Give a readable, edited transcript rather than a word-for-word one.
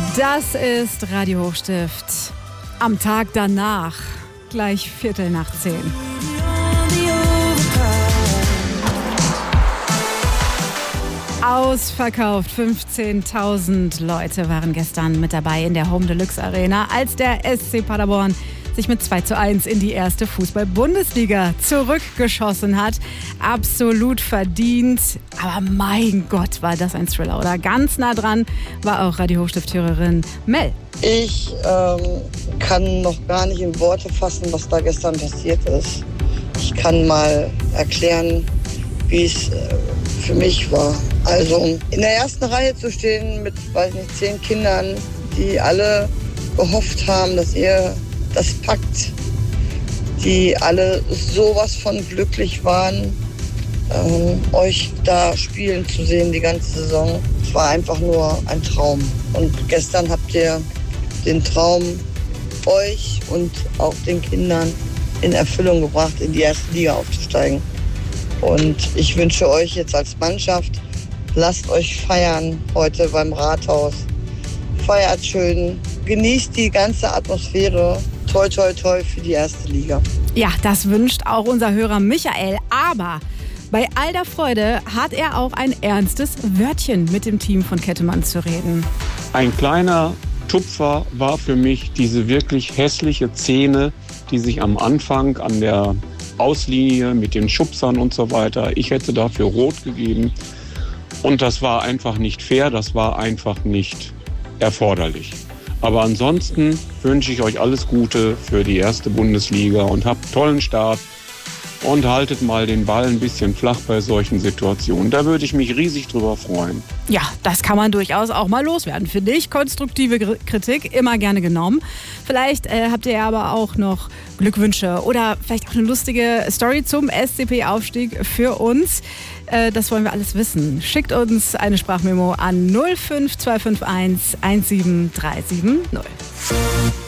Das ist Radio Hochstift. Am Tag danach, gleich 10:15. Ausverkauft. 15.000 Leute waren gestern mit dabei in der Home Deluxe Arena, als der SC Paderborn sich mit 2:1 in die erste Fußball-Bundesliga zurückgeschossen hat. Absolut verdient. Aber mein Gott, war das ein Thriller, oder? Ganz nah dran war auch Radio Hochstift-Hörerin Mel. Ich kann noch gar nicht in Worte fassen, was da gestern passiert ist. Ich kann mal erklären, wie es für mich war. Also in der ersten Reihe zu stehen mit, 10 Kindern, die alle gehofft haben, dass ihr das packt, die alle sowas von glücklich waren, euch da spielen zu sehen die ganze Saison. Es war einfach nur ein Traum. Und gestern habt ihr den Traum euch und auch den Kindern in Erfüllung gebracht, in die erste Liga aufzusteigen. Und ich wünsche euch jetzt als Mannschaft, lasst euch feiern heute beim Rathaus. Feiert schön, genießt die ganze Atmosphäre. Toi, toi, toi für die erste Liga. Ja, das wünscht auch unser Hörer Michael. Aber bei all der Freude hat er auch ein ernstes Wörtchen mit dem Team von Kettemann zu reden. Ein kleiner Tupfer war für mich diese wirklich hässliche Szene, die sich am Anfang an der Auslinie mit den Schubsern und so weiter, ich hätte dafür rot gegeben. Und das war einfach nicht fair, das war einfach nicht erforderlich. Aber ansonsten wünsche ich euch alles Gute für die erste Bundesliga und habt einen tollen Start und haltet mal den Ball ein bisschen flach bei solchen Situationen. Da würde ich mich riesig drüber freuen. Ja, das kann man durchaus auch mal loswerden, finde ich. Konstruktive Kritik, immer gerne genommen. Vielleicht habt ihr aber auch noch Glückwünsche oder vielleicht auch eine lustige Story zum SCP-Aufstieg für uns. Das wollen wir alles wissen. Schickt uns eine Sprachmemo an 05251 17370.